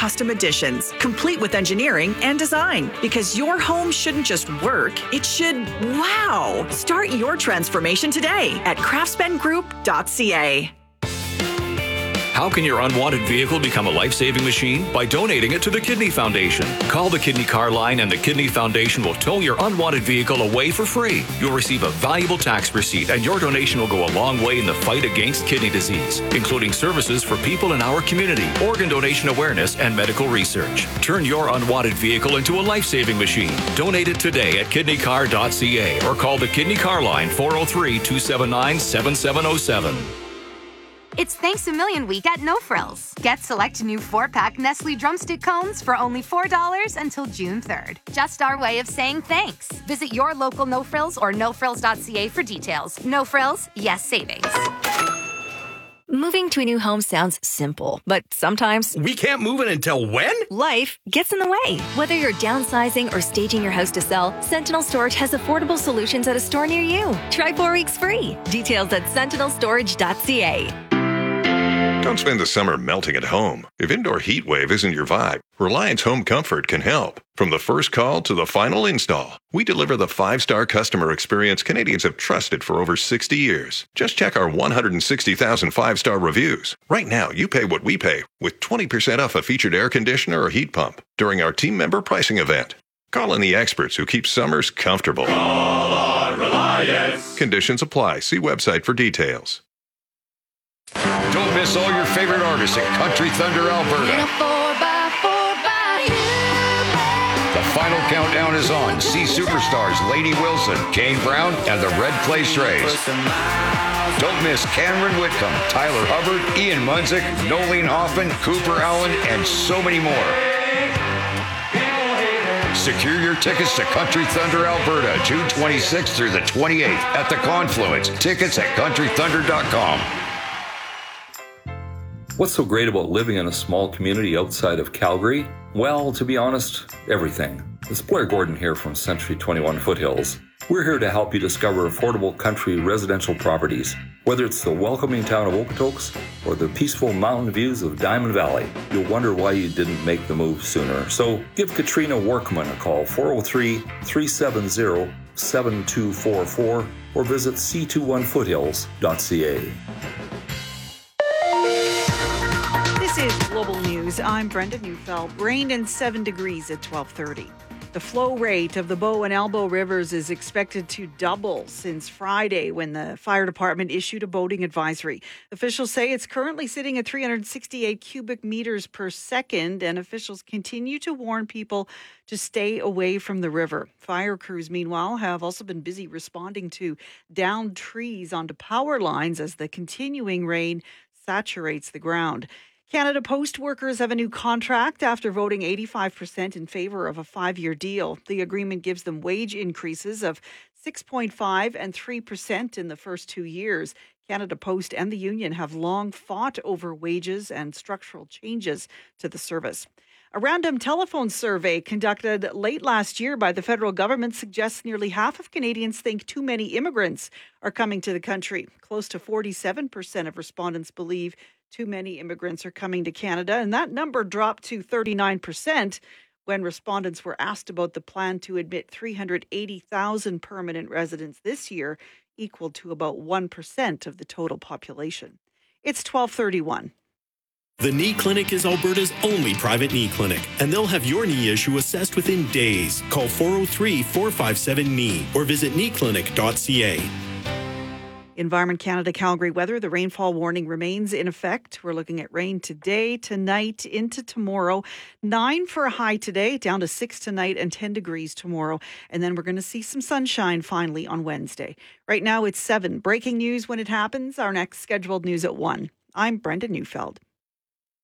custom additions, complete with engineering and design. Because your home shouldn't just work, it should wow. Start your transformation today at craftsmangroup.ca. How can your unwanted vehicle become a life-saving machine? By donating it to the Kidney Foundation. Call the Kidney Car Line and the Kidney Foundation will tow your unwanted vehicle away for free. You'll receive a valuable tax receipt and your donation will go a long way in the fight against kidney disease, including services for people in our community, organ donation awareness, and medical research. Turn your unwanted vehicle into a life-saving machine. Donate it today at kidneycar.ca or call the Kidney Car Line 403-279-7707. It's Thanks a Million Week at No Frills. Get select new 4-pack Nestle Drumstick Cones for only $4 until June 3rd. Just our way of saying thanks. Visit your local No Frills or nofrills.ca for details. No Frills, yes savings. Moving to a new home sounds simple, but sometimes we can't move it until when? Life gets in the way. Whether you're downsizing or staging your house to sell, Sentinel Storage has affordable solutions at a store near you. Try 4 weeks free. Details at sentinelstorage.ca. Don't spend the summer melting at home. If indoor heat wave isn't your vibe, Reliance Home Comfort can help. From the first call to the final install, we deliver the 5-star customer experience Canadians have trusted for over 60 years. Just check our 160,000 5-star reviews. Right now, you pay what we pay with 20% off a featured air conditioner or heat pump during our team member pricing event. Call in the experts who keep summers comfortable. Call on Reliance. Conditions apply. See website for details. Don't miss all your favorite artists at Country Thunder, Alberta. The final countdown is on. See superstars Lady Wilson, Kane Brown, and the Red Clay Strays. Don't miss Cameron Whitcomb, Tyler Hubbard, Ian Munzik, Nolene Hoffman, Cooper Allen, and so many more. Secure your tickets to Country Thunder, Alberta, June 26th through the 28th at the Confluence. Tickets at countrythunder.com. What's so great about living in a small community outside of Calgary? Well, to be honest, everything. It's Blair Gordon here from Century 21 Foothills. We're here to help you discover affordable country residential properties. Whether it's the welcoming town of Okotoks or the peaceful mountain views of Diamond Valley, you'll wonder why you didn't make the move sooner. So give Katrina Workman a call, 403-370-7244, or visit c21foothills.ca. This is Global News. I'm Brenda Neufeld. Rain and 7 degrees at 12:30. The flow rate of the Bow and Elbow rivers is expected to double since Friday when the fire department issued a boating advisory. Officials say it's currently sitting at 368 cubic meters per second, and officials continue to warn people to stay away from the river. Fire crews, meanwhile, have also been busy responding to downed trees onto power lines as the continuing rain saturates the ground. Canada Post workers have a new contract after voting 85% in favor of a 5-year deal. The agreement gives them wage increases of 6.5% and 3% in the first 2 years. Canada Post and the union have long fought over wages and structural changes to the service. A random telephone survey conducted late last year by the federal government suggests nearly half of Canadians think too many immigrants are coming to the country. Close to 47% of respondents believe too many immigrants are coming to Canada, and that number dropped to 39% when respondents were asked about the plan to admit 380,000 permanent residents this year, equal to about 1% of the total population. It's 12:31. The Knee Clinic is Alberta's only private knee clinic, and they'll have your knee issue assessed within days. Call 403-457-KNEE or visit kneeclinic.ca. Environment Canada Calgary weather. The rainfall warning remains in effect. We're looking at rain today, tonight, into tomorrow. 9 for a high today, down to 6 tonight and 10 degrees tomorrow. And then we're going to see some sunshine finally on Wednesday. Right now it's 7. Breaking news when it happens. Our next scheduled news at 1. I'm Brenda Neufeld.